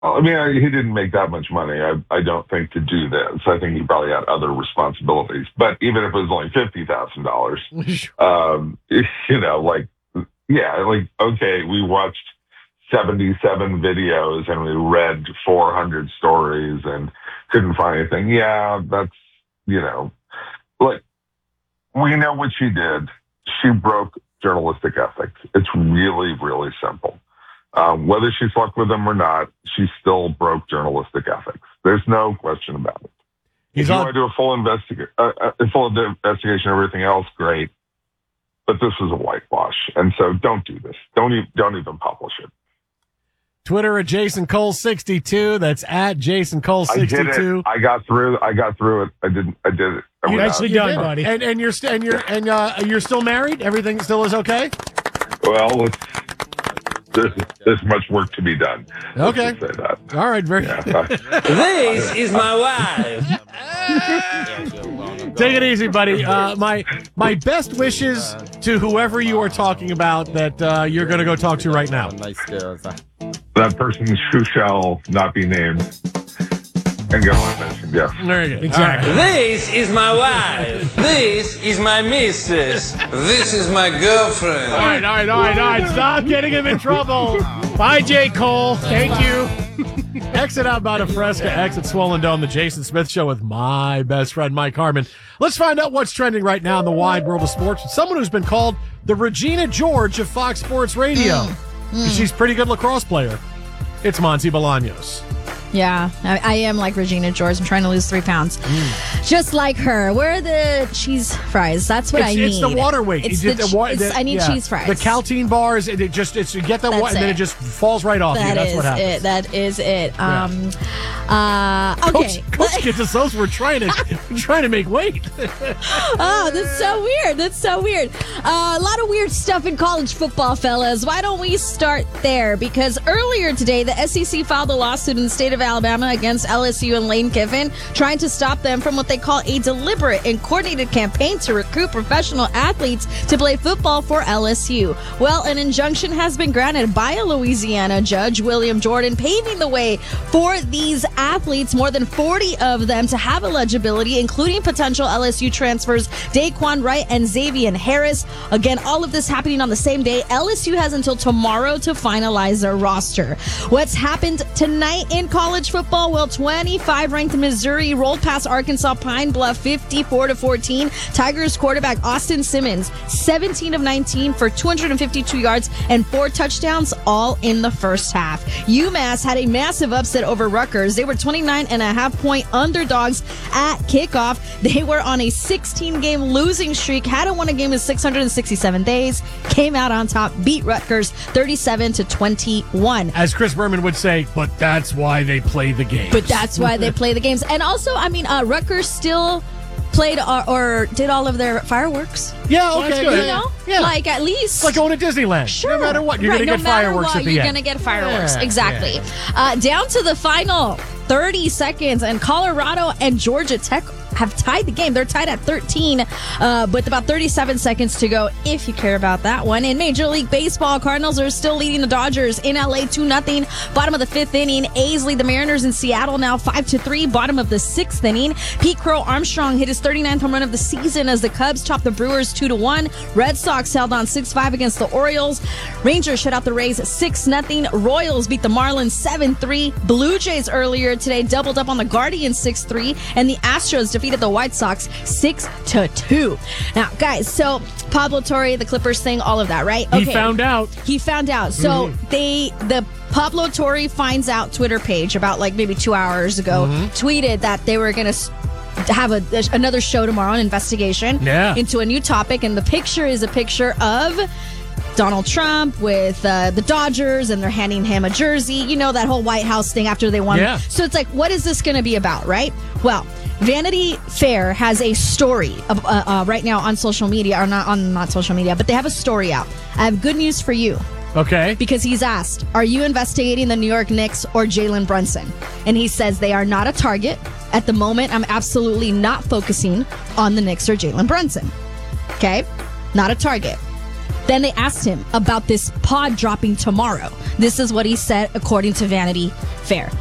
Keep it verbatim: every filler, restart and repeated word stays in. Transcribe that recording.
Well, I mean, I, he didn't make that much money, I, I don't think, to do this. I think he probably had other responsibilities. But even if it was only fifty thousand dollars, um, you know, like, yeah, like, okay, we watched seventy-seven videos and we read four hundred stories and couldn't find anything. Yeah, that's, you know, like, we know what she did. She broke journalistic ethics. It's really, really simple. Um, whether she slept with him or not, she still broke journalistic ethics. There's no question about it. He's if you on- want to do a full, investiga- uh, a full investigation of everything else, great. But this is a whitewash. And so don't do this. Don't even, don't even publish it. Twitter at Jason Cole sixty-two. That's at Jason Cole sixty-two. I did it. I got through. I got through it. I didn't. I did it. I Nicely done, buddy. And and you're st- and you're and uh, you're still married. Everything still is okay. Well, it's, there's there's much work to be done. Okay. Say that. All right. Very. Yeah. This is my wife. Take it easy, buddy. Uh, my my best wishes to whoever you are talking about that uh, you're going to go talk to right now. That person who shall not be named and get on mentioned. Yes. There you go. Exactly. Right. This is my wife. This is my missus. This is my girlfriend. All right, all right, all right, all right. Stop getting him in trouble. Bye, J. Cole. Thank you. Exit out by Fresca, exit Swollen Dome, the Jason Smith Show with my best friend, Mike Harmon. Let's find out what's trending right now in the wide world of sports with someone who's been called the Regina George of Fox Sports Radio. Mm. Mm. She's a pretty good lacrosse player. It's Monty Bolaños. Yeah, I, I am like Regina George. I'm trying to lose three pounds. Mm. Just like her. Where are the cheese fries? That's what it's, I need. It's the water weight. It's the, the, wa- the, I need yeah. cheese fries. The Caltine bars, it, it just, it's, you get that water, and then it just falls right off that you. That's is what happens. It. That is it. Yeah. Um, uh, okay. Coach, Coach gets us those. We're trying to, trying to make weight. Oh, that's so weird. That's so weird. Uh, a lot of weird stuff in college football, fellas. Why don't we start there? Because earlier today, the S E C filed a lawsuit in the state of Alabama against L S U and Lane Kiffin, trying to stop them from what they call a deliberate and coordinated campaign to recruit professional athletes to play football for L S U. Well, an injunction has been granted by a Louisiana judge, William Jordan, paving the way for these athletes, more than forty of them, to have eligibility, including potential L S U transfers Daquan Wright and Xavier Harris. Again, all of this happening on the same day. L S U has until tomorrow to finalize their roster. What's happened tonight in college football? Well, twenty-five ranked Missouri rolled past Arkansas Pine Bluff fifty-four to fourteen. Tigers quarterback Austin Simmons, seventeen of nineteen for two hundred fifty-two yards and four touchdowns, all in the first half. UMass had a massive upset over Rutgers. They were twenty-nine and a half point underdogs at kickoff. They were on a sixteen game losing streak, hadn't won a game in six hundred sixty-seven days, came out on top, beat Rutgers thirty-seven to twenty-one. As Chris Berman would say, but that's why they play the game. But that's why they play the games. And also, I mean, uh, Rutgers still played or, or did all of their fireworks. Yeah, okay. You know? Yeah. Like, at least. It's like going to Disneyland. Sure. No matter what, you're right, going to no get fireworks what, at the you're end. You're going to get fireworks. Yeah, exactly. Yeah. Uh, down to the final thirty seconds, and Colorado and Georgia Tech have tied the game. They're tied at thirteen, uh, with about thirty-seven seconds to go, if you care about that one. In Major League Baseball, Cardinals are still leading the Dodgers in L A two nothing. Bottom of the fifth inning, A's lead the Mariners in Seattle now five to three. Bottom of the sixth inning, Pete Crow Armstrong hit his thirty-ninth home run of the season as the Cubs topped the Brewers two to one. Red Sox held on six five against the Orioles. Rangers shut out the Rays six nothing. Royals beat the Marlins seven three. Blue Jays earlier today doubled up on the Guardians six three, and the Astros defeated the White Sox six to two. Now, guys, so Pablo Torre, the Clippers thing, all of that, right? Okay. He found out. He found out. So mm-hmm. they, the Pablo Torre finds out Twitter page about like maybe two hours ago, mm-hmm. tweeted that they were going to have a, another show tomorrow, an investigation yeah. into a new topic, and the picture is a picture of Donald Trump with uh, the Dodgers, and they're handing him a jersey. You know, that whole White House thing after they won. Yeah. So it's like, what is this going to be about, right? Well, Vanity Fair has a story uh, uh, right now on social media, or not on not social media, but they have a story out. I have good news for you. Okay. Because he's asked, are you investigating the New York Knicks or Jalen Brunson? And he says they are not a target. At the moment, I'm absolutely not focusing on the Knicks or Jalen Brunson. Okay? Not a target. Then they asked him about this pod dropping tomorrow. This is what he said according to Vanity Fair.